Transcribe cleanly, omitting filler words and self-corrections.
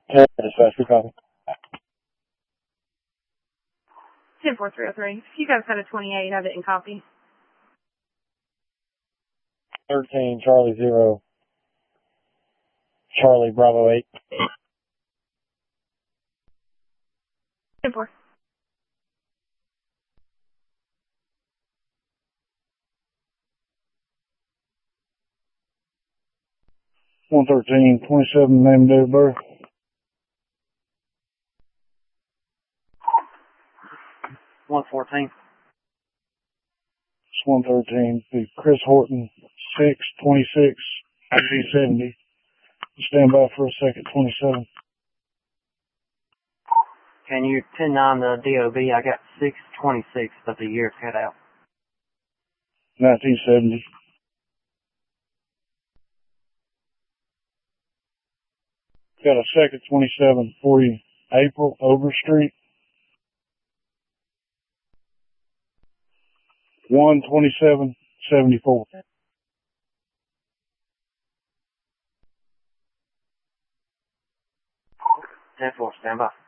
Dispatch, we copy. 10-4-303. You guys had a 28, I didn't copy. 13, Charlie 0, Charlie Bravo 8. 10-4. One 27, name and date of birth. 114. 113, be Chris Horton, 626, IG70. Stand by for a second, 27. Can you 10-9 the DOB? I got 626, but the year cut out. 1970. Got a second 27, 40 April, Overstreet. 127-74. 10-4, stand by.